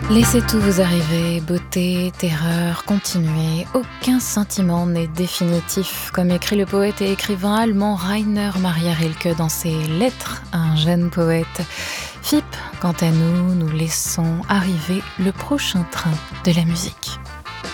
Laissez tout vous arriver, beauté, terreur, continuez. Aucun sentiment n'est définitif, comme écrit le poète et écrivain allemand Rainer Maria Rilke dans ses Lettres à un jeune poète. FIP, quant à nous, nous laissons arriver le prochain train de la musique.